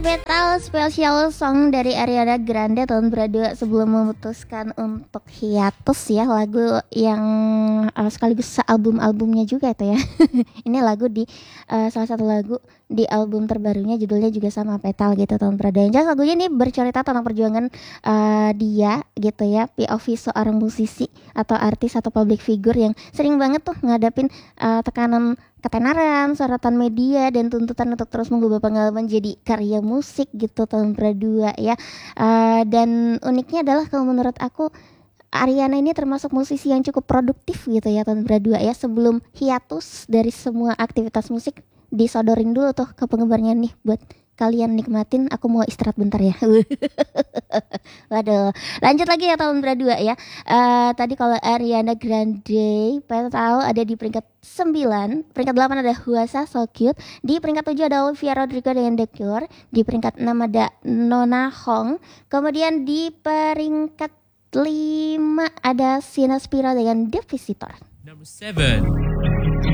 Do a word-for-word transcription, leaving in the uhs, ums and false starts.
Metal special song dari Ariana Grande tahun berdua sebelum memutuskan untuk hiatus ya, lagu yang uh, sekaligus album-albumnya juga itu ya. Ini lagu di uh, salah satu lagu di album terbarunya, judulnya juga sama, Petal gitu tahun berdua. Yang jelas lagunya ini bercerita tentang perjuangan uh, dia gitu ya, P O V seorang musisi atau artis atau public figure yang sering banget tuh ngadapin uh, tekanan ketenaran, sorotan media, dan tuntutan untuk terus mengubah pengalaman jadi karya musik gitu tahun berdua ya. Uh, dan uniknya adalah kalau menurut aku Ariana ini termasuk musisi yang cukup produktif gitu ya tahun berdua ya. Sebelum hiatus dari semua aktivitas musik, disodorin dulu tuh ke penggemarnya nih buat kalian nikmatin, aku mau istirahat bentar ya. Waduh, lanjut lagi ya tahun berdua ya. Uh, tadi kalau Ariana Grande, pada tahu ada di peringkat sembilan, peringkat delapan ada Huasa So Cute, di peringkat tujuh ada Olivia Rodrigo dengan The Cure, di peringkat enam ada Nona Hong, kemudian di peringkat lima ada Sina Spiro dengan The Visitor. Number seven.